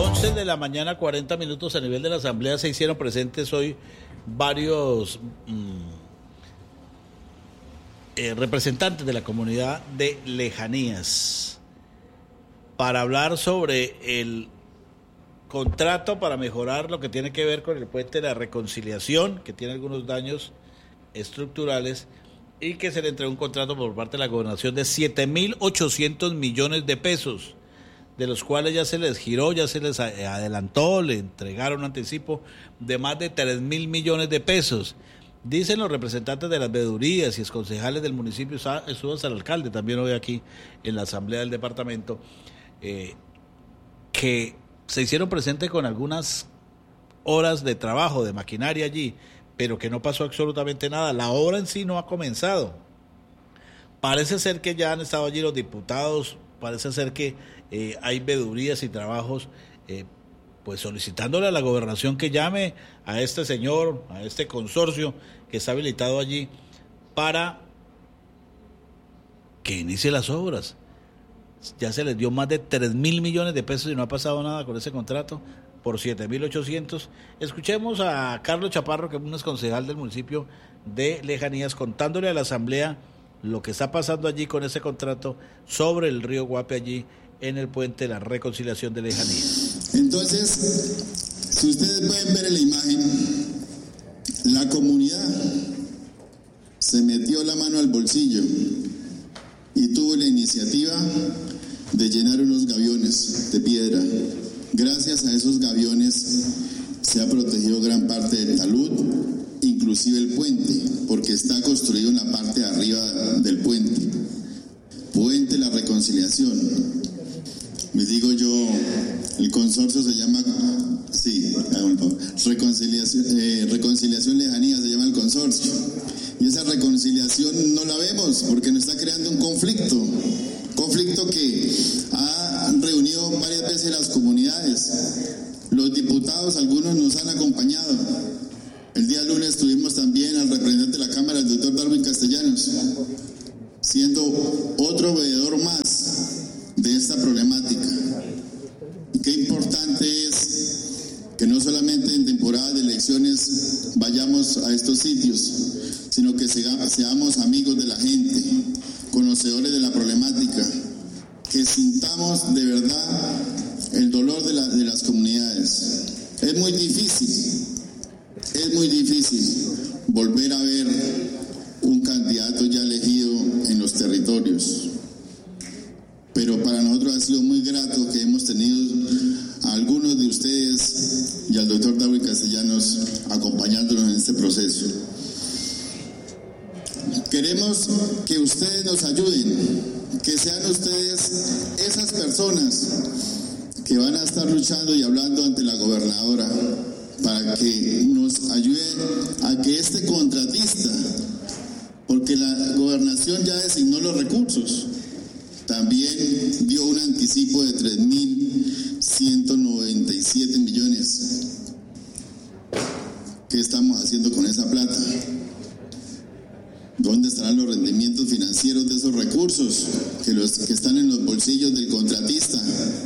11 de la mañana, 40 minutos. A nivel de la Asamblea se hicieron presentes hoy varios representantes de la comunidad de Lejanías para hablar sobre el contrato para mejorar lo que tiene que ver con el puente de la Reconciliación, que tiene algunos daños estructurales, y que se le entregó un contrato por parte de la gobernación de 7.800 millones de pesos, de los cuales ya se les giró, ya se les adelantó, le entregaron un anticipo de más de 3.000 millones de pesos. Dicen los representantes de las veedurías y exconcejales del municipio, estuvo hasta el alcalde también hoy aquí en la asamblea del departamento, que se hicieron presentes con algunas horas de trabajo, de maquinaria allí, pero que no pasó absolutamente nada. La obra en sí no ha comenzado. Parece ser que ya han estado allí los diputados, parece ser que hay veedurías y trabajos, pues solicitándole a la gobernación que llame a este señor, a este consorcio que está habilitado allí para que inicie las obras. Ya se les dio más de 3.000 millones de pesos y no ha pasado nada con ese contrato por 7.800. Escuchemos a Carlos Chaparro, que es un exconcejal del municipio de Lejanías, contándole a la asamblea lo que está pasando allí con ese contrato sobre el río Guape, allí en el puente de la Reconciliación de Lejanías. Entonces, si ustedes pueden ver en la imagen, la comunidad se metió la mano al bolsillo y tuvo la iniciativa de llenar unos gaviones de piedra. Gracias a esos gaviones se ha protegido gran parte del talud, inclusive el puente, porque está construido en la parte de arriba del puente. Puente La Reconciliación. Me digo yo, el consorcio se llama, sí, Reconciliación Lejanías se llama el consorcio. Y esa reconciliación no la vemos porque nos está creando un conflicto que ha reunido varias veces las comunidades. Los diputados, algunos nos han acompañado. El día lunes tuvimos también al representante de la Cámara, el doctor Darwin Castellanos, siendo otro veedor más de esta problemática. Y qué importante es que no solamente en temporada de elecciones vayamos a estos sitios, sino que seamos amigos de la gente, conocedores de la problemática, que sintamos de verdad el dolor de las comunidades. Es muy difícil volver a ver un candidato ya elegido en los territorios, pero para nosotros ha sido muy grato que hemos tenido a algunos de ustedes y al doctor David Castellanos acompañándonos en este proceso. Queremos que ustedes nos ayuden, que sean ustedes esas personas que van a estar luchando y hablando ante la gobernadora para que nos ayuden a que este contratista, porque la gobernación ya designó los recursos, también dio un anticipo de 3.197 millones. ¿Qué estamos haciendo con esa plata? ¿Dónde estarán los rendimientos financieros de esos recursos que están en los bolsillos del contratista?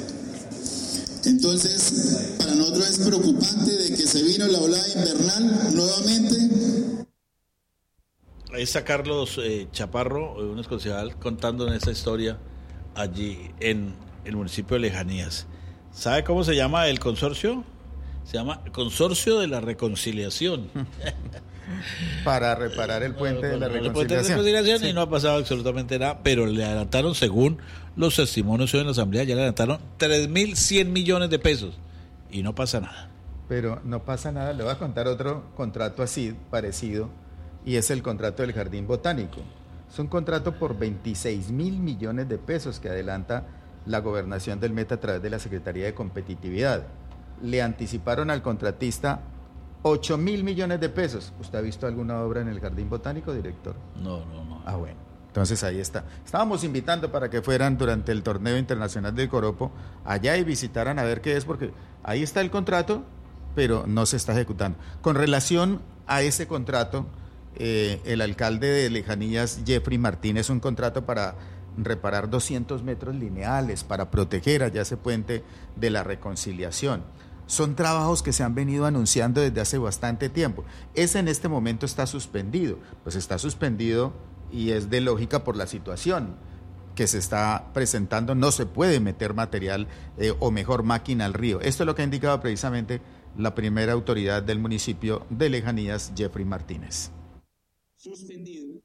Entonces, para nosotros es preocupante de que se vino la olada invernal nuevamente. Ahí está Carlos Chaparro, un exconcejal, contándonos esta historia allí en el municipio de Lejanías. ¿Sabe cómo se llama el consorcio? Se llama Consorcio de la Reconciliación. Para reparar el puente de la Reconciliación. Sí. Y no ha pasado absolutamente nada, pero le adelantaron, según los testimonios hoy en la asamblea, ya le adelantaron 3.100 millones de pesos y no pasa nada. Pero no pasa nada, le voy a contar otro contrato así, parecido, y es el contrato del Jardín Botánico. Es un contrato por 26.000 millones de pesos que adelanta la gobernación del Meta a través de la Secretaría de Competitividad. Le anticiparon al contratista 8.000 millones de pesos. ¿Usted ha visto alguna obra en el Jardín Botánico, director? No. Ah, bueno. Entonces ahí está. Estábamos invitando para que fueran durante el torneo internacional del Coropo allá y visitaran a ver qué es, porque ahí está el contrato, pero no se está ejecutando. Con relación a ese contrato, el alcalde de Lejanías, Jeffrey Martínez, un contrato para reparar 200 metros lineales para proteger allá ese puente de la Reconciliación. Son trabajos que se han venido anunciando desde hace bastante tiempo. Ese en este momento está suspendido, pues está suspendido y es de lógica por la situación que se está presentando. No se puede meter material o mejor máquina al río. Esto es lo que ha indicado precisamente la primera autoridad del municipio de Lejanías, Jeffrey Martínez. Suspendido,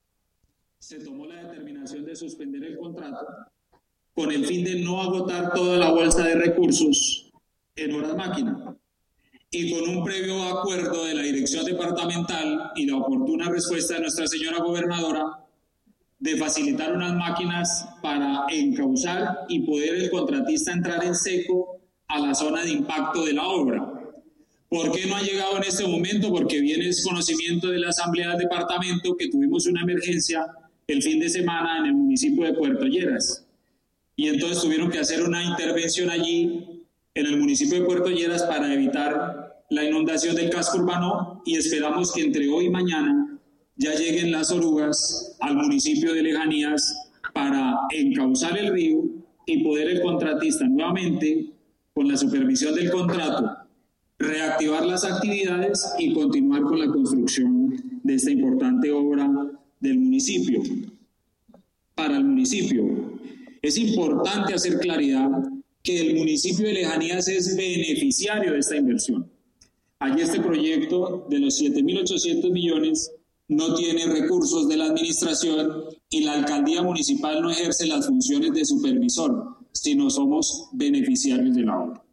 se tomó la determinación de suspender el contrato con el fin de no agotar toda la bolsa de recursos en horas máquina y con un previo acuerdo de la dirección departamental y la oportuna respuesta de nuestra señora gobernadora de facilitar unas máquinas para encauzar y poder el contratista entrar en seco a la zona de impacto de la obra. ¿Por qué no ha llegado en este momento? Porque viene el conocimiento de la Asamblea del Departamento que tuvimos una emergencia el fin de semana en el municipio de Puerto Lleras. Y entonces tuvieron que hacer una intervención allí en el municipio de Puerto Lleras para evitar la inundación del casco urbano y esperamos que entre hoy y mañana ya lleguen las orugas al municipio de Lejanías para encauzar el río y poder el contratista nuevamente, con la supervisión del contrato, reactivar las actividades y continuar con la construcción de esta importante obra del municipio. Para el municipio es importante hacer claridad que el municipio de Lejanías es beneficiario de esta inversión. Allí este proyecto de los 7.800 millones no tiene recursos de la administración y la alcaldía municipal no ejerce las funciones de supervisor, sino somos beneficiarios de la obra.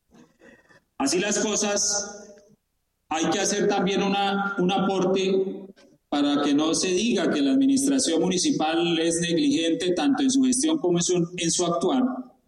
Así las cosas, hay que hacer también un aporte para que no se diga que la administración municipal es negligente tanto en su gestión como en su actuar.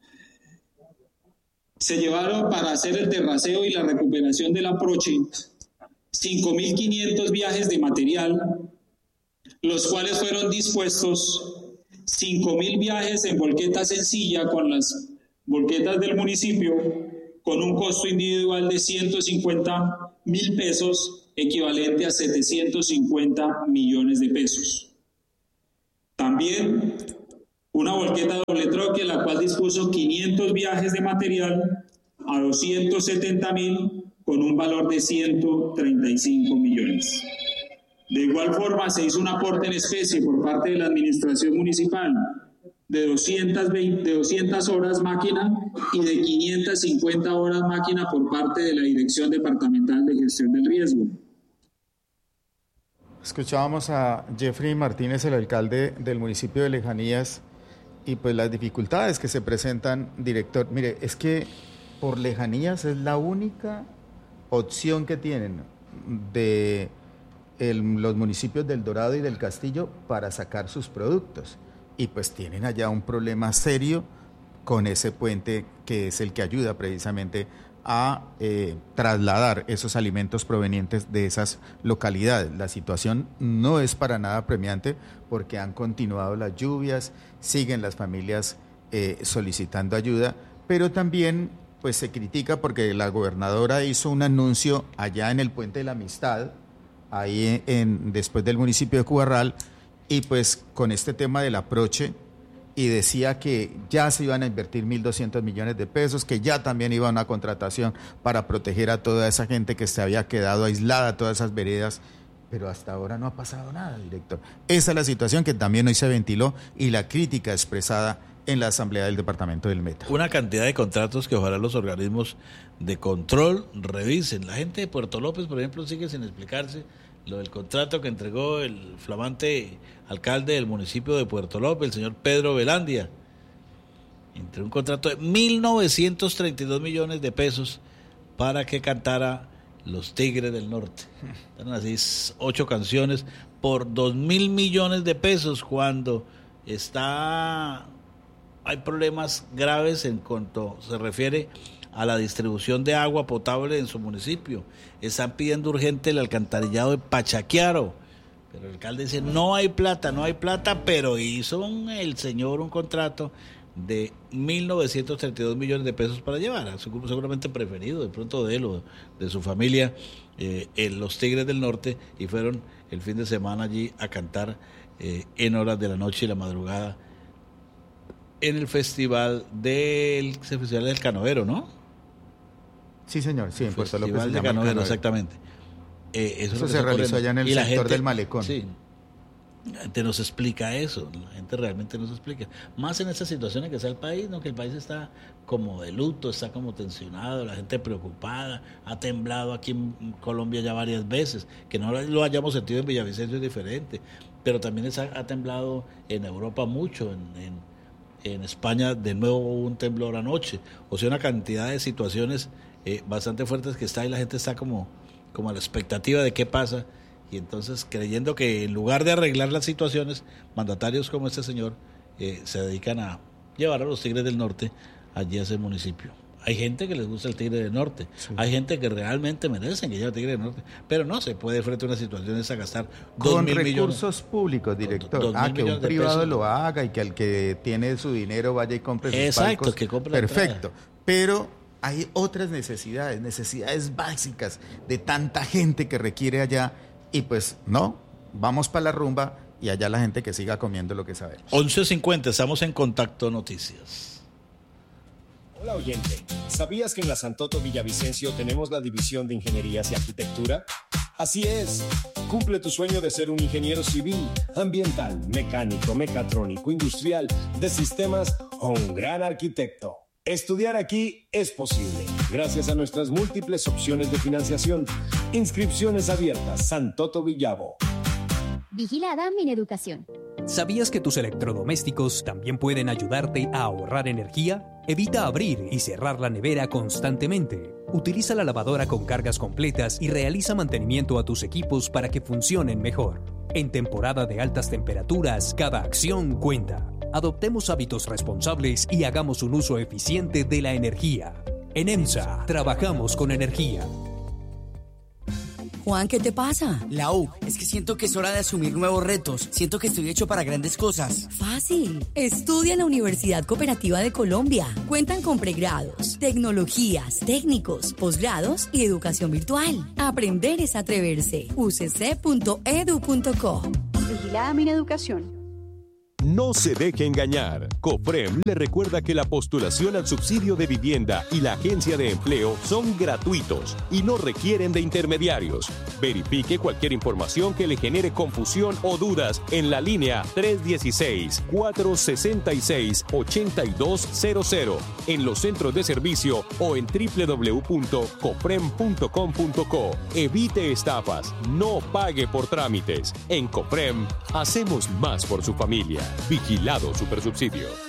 Se llevaron para hacer el terraceo y la recuperación del aproche 5.500 viajes de material, los cuales fueron dispuestos 5.000 viajes en volqueta sencilla con las volquetas del municipio, con un costo individual de 150.000 pesos, equivalente a 750 millones de pesos. También una volqueta doble troque, la cual dispuso 500 viajes de material a 270.000 con un valor de 135 millones. De igual forma, se hizo un aporte en especie por parte de la administración municipal de 200 horas máquina y de 550 horas máquina por parte de la Dirección Departamental de Gestión del Riesgo. Escuchábamos a Jeffrey Martínez, el alcalde del municipio de Lejanías, y pues las dificultades que se presentan, director. Mire, es que por Lejanías es la única opción que tienen de los municipios del Dorado y del Castillo para sacar sus productos. Y pues tienen allá un problema serio con ese puente que es el que ayuda precisamente a trasladar esos alimentos provenientes de esas localidades. La situación no es para nada premiante porque han continuado las lluvias, siguen las familias solicitando ayuda, pero también pues se critica porque la gobernadora hizo un anuncio allá en el Puente de la Amistad, ahí después del municipio de Cubarral, y pues con este tema del aproche, y decía que ya se iban a invertir 1.200 millones de pesos, que ya también iba a una contratación para proteger a toda esa gente que se había quedado aislada, todas esas veredas, pero hasta ahora no ha pasado nada, director. Esa es la situación que también hoy se ventiló y la crítica expresada en la Asamblea del Departamento del Meta. Una cantidad de contratos que ojalá los organismos de control revisen. La gente de Puerto López, por ejemplo, sigue sin explicarse lo del contrato que entregó el flamante alcalde del municipio de Puerto López, el señor Pedro Velandia. Entre un contrato de 1.932 millones de pesos para que cantara Los Tigres del Norte. Están así 8 canciones por 2.000 millones de pesos cuando hay problemas graves en cuanto se refiere a la distribución de agua potable en su municipio. Están pidiendo urgente el alcantarillado de Pachaquiaro, pero el alcalde dice no hay plata, pero hizo el señor un contrato de 1.932 millones de pesos para llevar a su grupo seguramente preferido de pronto de él o de su familia, los Tigres del Norte, y fueron el fin de semana allí a cantar en horas de la noche y la madrugada en el festival del Canoero, ¿no? Sí, señor, sí, en Puerto López. Festival de Canoero, exactamente. Eso se realizó allá en el sector del Malecón. Sí, la gente nos explica eso, la gente realmente nos explica. Más en esas situaciones que está el país, ¿no? Que el país está como de luto, está como tensionado, la gente preocupada, ha temblado aquí en Colombia ya varias veces, que no lo hayamos sentido en Villavicencio es diferente, pero también ha temblado en Europa mucho, en España de nuevo hubo un temblor anoche, o sea, una cantidad de situaciones bastante fuertes que está y la gente está como a la expectativa de qué pasa, y entonces creyendo que en lugar de arreglar las situaciones, mandatarios como este señor se dedican a llevar a los Tigres del Norte allí a ese municipio. Hay gente que les gusta el Tigre del Norte, sí. Hay gente que realmente merecen que lleve el Tigre del Norte, pero no se puede frente a una situación esa gastar 2.000 millones. Con recursos públicos, director. Que un privado lo haga y que el que tiene su dinero vaya y compre sus palcos. Que compre perfecto, pero hay otras necesidades básicas de tanta gente que requiere allá, y pues no, vamos para la rumba y allá la gente que siga comiendo lo que sabemos. 11:50, estamos en Contacto Noticias. Hola oyente, ¿sabías que en la Santoto Villavicencio tenemos la división de Ingenierías y Arquitectura? Así es, cumple tu sueño de ser un ingeniero civil, ambiental, mecánico, mecatrónico, industrial, de sistemas o un gran arquitecto. Estudiar aquí es posible, gracias a nuestras múltiples opciones de financiación. Inscripciones abiertas, Santoto Villavo. Vigilada Mineducación. ¿Sabías que tus electrodomésticos también pueden ayudarte a ahorrar energía? Evita abrir y cerrar la nevera constantemente. Utiliza la lavadora con cargas completas y realiza mantenimiento a tus equipos para que funcionen mejor. En temporada de altas temperaturas, cada acción cuenta. Adoptemos hábitos responsables y hagamos un uso eficiente de la energía. En EMSA, trabajamos con energía. Juan, ¿qué te pasa? Lau, es que siento que es hora de asumir nuevos retos. Siento que estoy hecho para grandes cosas. Fácil. Estudia en la Universidad Cooperativa de Colombia. Cuentan con pregrados, tecnologías, técnicos, posgrados y educación virtual. Aprender es atreverse. ucc.edu.co. Vigilada Mineducación. No se deje engañar. COFREM le recuerda que la postulación al subsidio de vivienda y la agencia de empleo son gratuitos y no requieren de intermediarios. Verifique cualquier información que le genere confusión o dudas en la línea 316-466-8200, en los centros de servicio o en www.cofrem.com.co. Evite estafas, no pague por trámites. En COFREM hacemos más por su familia. Vigilado Supersubsidio.